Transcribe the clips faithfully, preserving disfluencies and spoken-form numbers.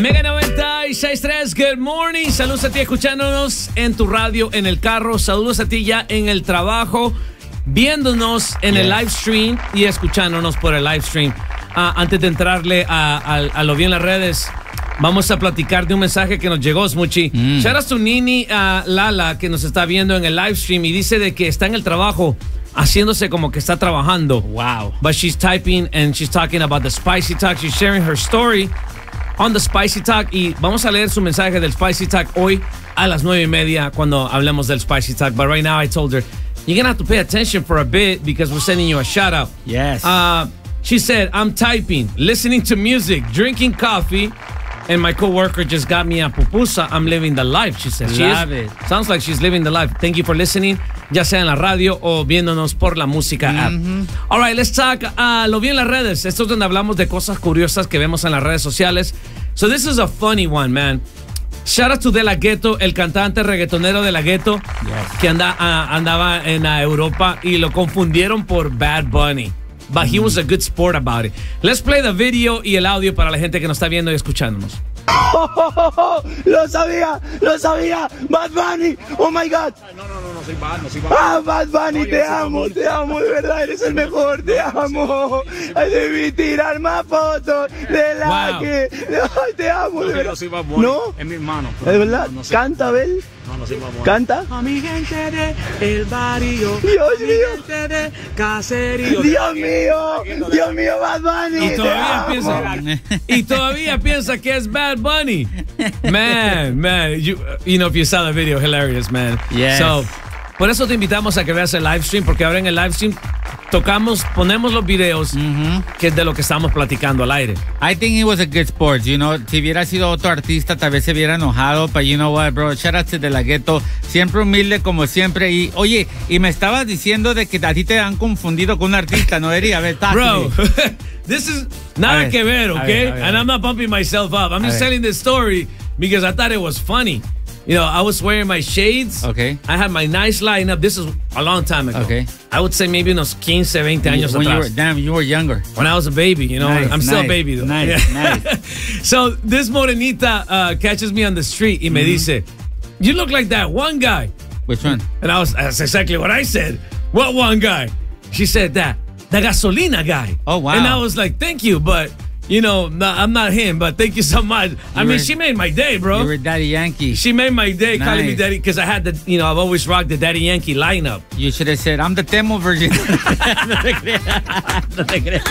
Mega noventa y seis punto tres, good morning. Saludos a ti escuchándonos en tu radio, en el carro. Saludos a ti ya en el trabajo, viéndonos en yes. el live stream y escuchándonos por el live stream. Uh, antes de entrarle a, a, a lo bien las redes, vamos a platicar de un mensaje que nos llegó, Smuchi. Mm. Shout out to Nini uh, Lala, que nos está viendo en el live stream y dice de que está en el trabajo, haciéndose como que está trabajando. Wow. But she's typing and she's talking about the Spicy Talk. She's sharing her story on the Spicy Talk. Y vamos a leer su mensaje del Spicy Talk hoy a las nueve y media cuando hablemos del Spicy Talk. But right now I told her, you're going to have to pay attention for a bit because we're sending you a shout out. Yes. Uh, she said, I'm typing, listening to music, drinking coffee, and my coworker just got me a pupusa. I'm living the life, she said. She Love is, it. Sounds like she's living the life. Thank you for listening, ya sea en la radio o viéndonos por la música mm-hmm. app. All right, let's talk uh, lo vi en las redes. Esto es donde hablamos de cosas curiosas que vemos en las redes sociales. So this is a funny one, man. Shout out to De La Ghetto, el cantante reggaetonero De La Ghetto, yes. que anda, uh, andaba en uh, Europa y lo confundieron por Bad Bunny. But he was a good sport about it. Let's play the video y el audio para la gente que nos está viendo y escuchándonos. Oh, oh, oh, oh, lo sabía, lo sabía. Bad Bunny, oh my God. No, no, no, no soy Bad, no soy Bad. Ah, Bad Bunny, no, te amo, te amo, de verdad, eres el mejor, te amo. Ay, debí tirar más fotos de la wow. que. Ay, te amo, no, de verdad. No soy Bad Bunny, ¿No? es mi hermano. ¿Es verdad? No, no sé. ¿Canta, Bel? No, no soy Bad Bunny. ¿Canta? A mi gente de El Barrio. Dios mi mío. gente de Caserío. Dios mío, Dios mío, Bad Bunny. Y todavía te amo. piensa, y todavía piensa que es Bad Bunny. Man, man, you, you know, if you saw the video, hilarious, man. Yes. So, por eso te invitamos a que veas el live stream, porque ahora en el live stream tocamos, ponemos los videos Mm-hmm. que es de lo que estamos platicando al aire. I think he was a good sport, you know. Si hubiera sido otro artista, tal vez se hubiera enojado, but you know what, bro, shout out to De La Ghetto, siempre humilde como siempre. Y, oye, y me estabas diciendo de que a ti te han confundido con un artista, ¿no, Eri? A ver, talk to Bro, me. this is nada ver, que ver, a okay? ver, a ver. And I'm not pumping myself up. I'm A just ver. telling this story because I thought it was funny. You know, I was wearing my shades. Okay. I had my nice lineup. This is a long time ago. Okay. I would say maybe unos quince, veinte años When you atrás. were, damn, you were younger. When I was a baby, you know. Nice, I'm still nice, a baby, though. nice, Yeah. nice. So this morenita uh, catches me on the street y me dice, you look like that one guy. Which one? And I was, that's exactly what I said. What one guy? She said that, the gasolina guy. Oh, wow. And I was like, thank you, but, you know, no, I'm not him, but thank you so much. I You mean, were- she made my day, bro. You were Daddy Yankee. She made my day calling me Nice. Daddy because I had the, you know, I've always rocked the Daddy Yankee lineup. You should have said, I'm the Temo version. No te creas. No te creas.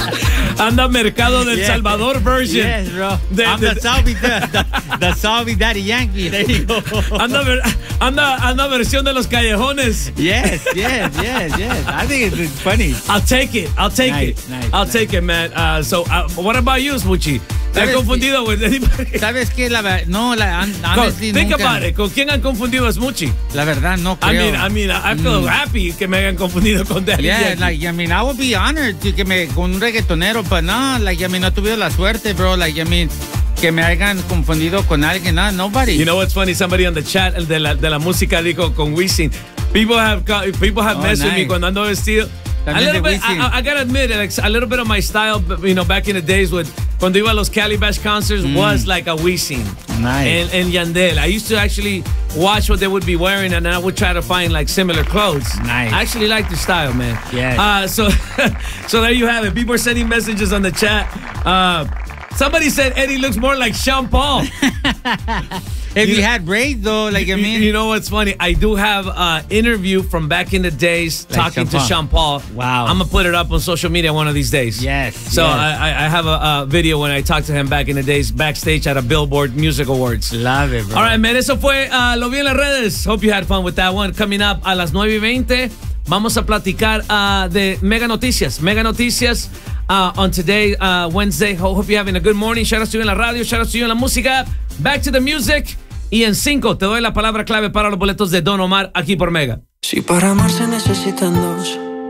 Anda Mercado del Yes. Salvador version. Yes, bro. De- I'm de- the Salvi, the, the, the Salvi Daddy Yankee. There you go. Anda, ver- anda, anda versión de los callejones. Yes, yes, yes, yes. I think it's, it's funny. I'll take it. I'll take Nice, it. nice, I'll nice. take it, man. Uh, so, uh, what about you, Smuchi? ¿Te han ¿Sabes confundido with anybody? ¿Sabes qué? La ver- no, la, hon- honestly, Think nunca. about it. ¿Con quién han confundido a Smuchi? La verdad, no I creo. mean, I mean, I feel Mm. happy que me hayan confundido con Daddy Yeah, Yankee. like, I mean, I would be honored to que me, con un reggaetonero, but no, like, I mean, no he tenido la suerte, bro. Like, I mean, que me hayan confundido con alguien, no, nobody. You know what's funny? Somebody on the chat de la, de la música dijo con Wisin. People have ca- people have Oh, messed with me nice. cuando ando vestido. A También little de bit, I, Wisin. I, I gotta admit, like, a little bit of my style, you know, back in the days with cuando iba a los Calibash concerts was like a Wisin. Nice. And, and Yandel. I used to actually watch what they would be wearing, and then I would try to find like similar clothes. Nice. I actually like the style, man. Yes. Uh, so, so there you have it. People are sending messages on the chat. Uh, somebody said Eddie looks more like Sean Paul. If You you know- had braids, though, like, I You- mean. you know what's funny? I do have an interview from back in the days Like talking Sean to Sean Paul. Wow. I'm gonna put it up on social media one of these days. Yes, So yes. I, I I have a, a video when I talked to him back in the days backstage at a Billboard Music Awards. Love it, bro. All right, man. Eso fue uh, lo vi en las redes. Hope you had fun with that one. Coming up a las nueve y veinte, vamos a platicar uh, de Mega Noticias. Mega Noticias uh, on today, uh, Wednesday. Ho- Hope you're having a good morning. Shout out to you en la radio. Shout out to you en la música. Back to the music. Y en cinco te doy la palabra clave para los boletos de Don Omar aquí por Mega. Si para amar se necesitan dos,